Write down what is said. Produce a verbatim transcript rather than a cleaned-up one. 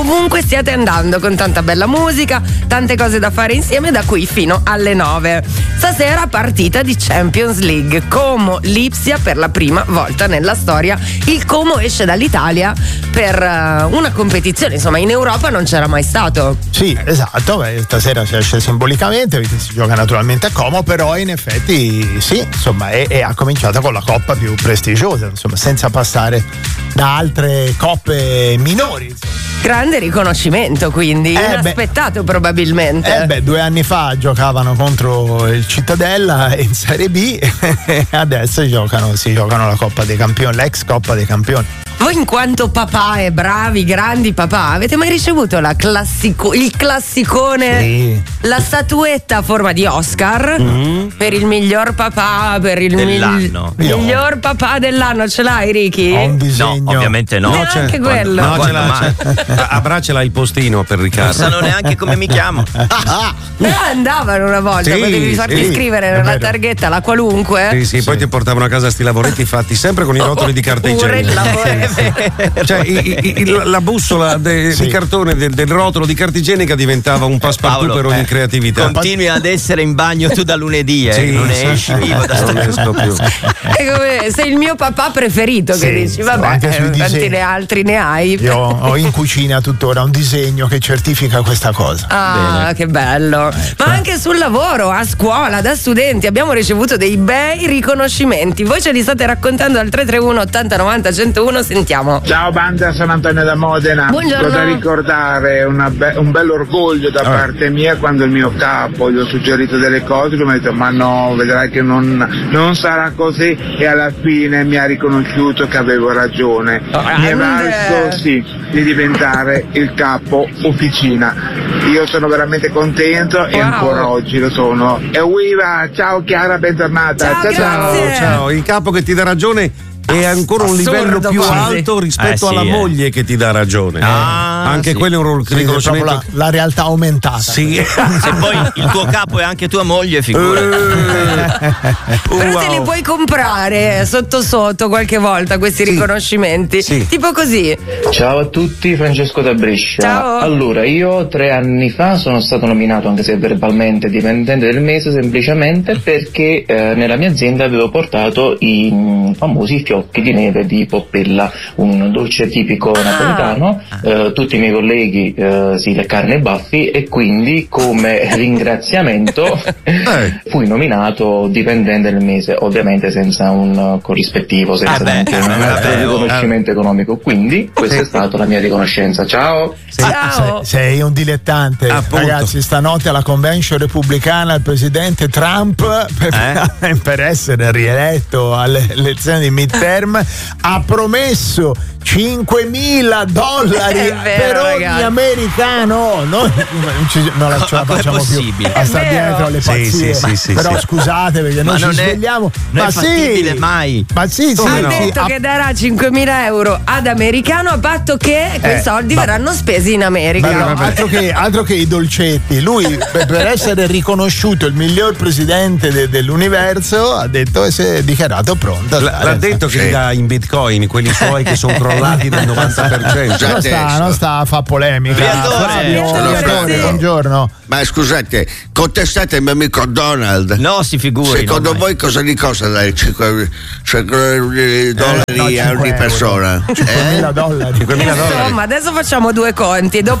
ovunque stiate andando, con tanta bella musica, tante cose da fare insieme da qui fino alle nove. Stasera partita di Champions League, Como Lipsia per la prima volta nella storia. Il Como esce dall'Italia per uh, una competizione, insomma in Europa non c'era mai stato. Sì, esatto, beh, stasera si esce simbolicamente, si gioca naturalmente a Como, però in effetti sì, insomma, e, e ha cominciato con la coppa più prestigiosa, insomma, senza passare da altre coppe minori, insomma. Grande riconoscimento, quindi eh inaspettato beh, probabilmente. Eh beh, due anni fa giocavano contro il Cittadella in Serie B e adesso giocano, si giocano la Coppa dei Campioni, l'ex Coppa dei Campioni. Voi in quanto papà e bravi, grandi papà, avete mai ricevuto la classico, il classicone, sì. La statuetta a forma di Oscar mm-hmm. per il miglior papà, per il dell'anno. Migli- miglior papà dell'anno? Ce l'hai, Ricky? Ho un disegno. No, ovviamente no. No, c'è anche quello. No, ce l'ha, abbracciala il postino per Riccardo. Non sanno neanche come mi chiamo. Però andavano una volta, sì, potevi farti sì, scrivere nella targhetta la qualunque. Sì, sì, sì, poi ti portavano a casa sti lavoretti fatti sempre con i rotoli di carta igienica. Cioè i, i, la bussola de, sì. di cartone del, del rotolo di carta igienica diventava un passepartout per ogni eh, creatività. Continui ad essere in bagno tu da lunedì, eh, sì, non ne sì, esci vivo da non esco più. È come sei il mio papà preferito, sì, che dici vabbè, eh, quanti ne altri ne hai? Io ho in cucina tuttora un disegno che certifica questa cosa. Ah, bene. Che bello. Ecco. Ma anche sul lavoro, a scuola, da studenti abbiamo ricevuto dei bei riconoscimenti. Voi ce li state raccontando al tre tre uno ottanta novanta centouno, sentiamo. Ciao banda, sono Antonio da Modena. Buongiorno. Ho da ricordare una be- un bel orgoglio da ah. parte mia quando il mio capo gli ho suggerito delle cose, che mi ha detto ma no, vedrai che non, non sarà così, e alla fine mi ha riconosciuto che avevo ragione. Ah, mi è valso sì di diventare il capo officina. Io sono veramente contento wow. e ancora oggi lo sono. E viva, ciao Chiara, bentornata. Ciao, ciao, ciao, ciao. Il capo che ti dà ragione è ancora un assurdo, livello più quasi. alto rispetto eh, sì, alla eh. moglie che ti dà ragione. Ah, anche sì. quello è un sì, riconoscimento. la, la realtà aumentata. Sì. Se poi il tuo capo è anche tua moglie, figura. Però wow. te li puoi comprare sotto sotto qualche volta questi sì. riconoscimenti. Sì. Tipo così. Ciao a tutti, Francesco da Brescia. Ciao. Allora, io tre anni fa sono stato nominato, anche se verbalmente, dipendente del mese, semplicemente perché eh, nella mia azienda avevo portato i mh, famosi fiocchi di neve di Poppella, un dolce tipico ah. napoletano. Eh, tutti i miei colleghi eh, si leccarono i baffi e quindi come ringraziamento eh. fui nominato dipendente del mese, ovviamente senza un corrispettivo, senza ah neanche beh, un vabbè, riconoscimento economico, quindi questa sì. è stata la mia riconoscenza. Ciao. Sei, Ciao. sei, sei un dilettante. Appunto. Ragazzi, stanotte alla convention repubblicana il presidente Trump per, Eh? per essere rieletto alle elezioni di midterm ha promesso cinquemila dollari È vero, per ogni ragazzi. americano. Noi non, ci, non la ce la Ma com'è facciamo più possibile? a stare È vero. dietro alle Sì, pazzie. sì, sì, sì, però sì. scusate perché Ma noi ci non è- svegliamo. non è ma fattibile sì, mai. ma sì, sì, Ha no? sì, detto a- che darà cinquemila euro ad americano a patto che quei Eh, soldi ma- verranno spesi in America. Beh, no, altro, che, altro che i dolcetti. Lui per, per essere riconosciuto il miglior presidente de, dell'universo ha detto e si è dichiarato pronto. L- l'ha detto che li dà in bitcoin, quelli suoi che sono crollati del novanta per cento. Non sta, non sta a fa polemica. Briatore, Fabio, Briatore, Briatore, sì. buongiorno. Ma scusate, contestate il mio amico Donald. No, si figuri. Secondo no, voi cosa gli costa dare cinque dollari no, a ogni cinque persona? cinquemila dollari. cinquemila dollari. Insomma, adesso facciamo due conti. Dopo